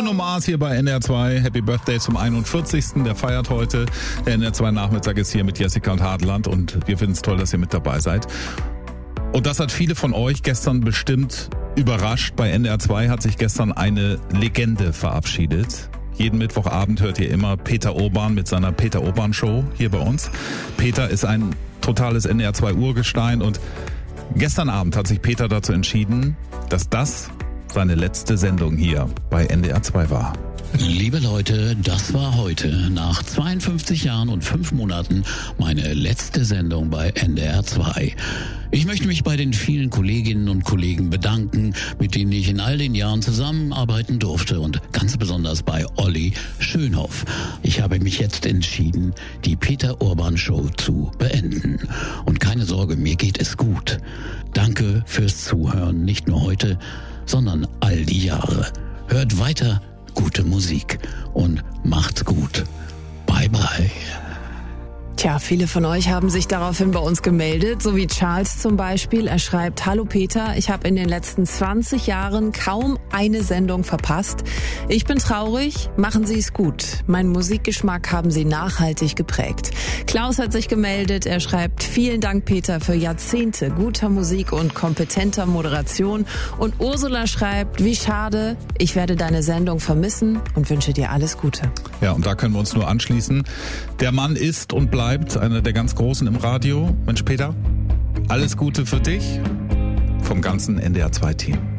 Bruno Mars hier bei NDR 2. Happy Birthday zum 41. Der feiert heute. Der NDR 2 Nachmittag ist hier mit Jessica und Hartland und wir finden es toll, dass ihr mit dabei seid. Und das hat viele von euch gestern bestimmt überrascht. Bei NDR 2 hat sich gestern eine Legende verabschiedet. Jeden Mittwochabend hört ihr immer Peter Urban mit seiner Peter Urban Show hier bei uns. Peter ist ein totales NDR 2 Urgestein und gestern Abend hat sich Peter dazu entschieden, dass das seine letzte Sendung hier bei NDR 2 war. Liebe Leute, das war heute, nach 52 Jahren und 5 Monaten, meine letzte Sendung bei NDR 2. Ich möchte mich bei den vielen Kolleginnen und Kollegen bedanken, mit denen ich in all den Jahren zusammenarbeiten durfte und ganz besonders bei Olli Schönhoff. Ich habe mich jetzt entschieden, die Peter Urban Show zu beenden. Und keine Sorge, mir geht es gut. Danke fürs Zuhören, nicht nur heute, sondern all die Jahre. Hört weiter gute Musik und macht's gut. Bye bye. Tja, viele von euch haben sich daraufhin bei uns gemeldet, so wie Charles zum Beispiel. Er schreibt: Hallo Peter, ich habe in den letzten 20 Jahren kaum eine Sendung verpasst. Ich bin traurig, machen Sie es gut. Meinen Musikgeschmack haben Sie nachhaltig geprägt. Klaus hat sich gemeldet, er schreibt: Vielen Dank Peter für Jahrzehnte guter Musik und kompetenter Moderation. Und Ursula schreibt: Wie schade, ich werde deine Sendung vermissen und wünsche dir alles Gute. Ja, und da können wir uns nur anschließen. Der Mann ist und bleibt einer der ganz Großen im Radio. Mensch Peter, alles Gute für dich vom ganzen NDR 2 Team.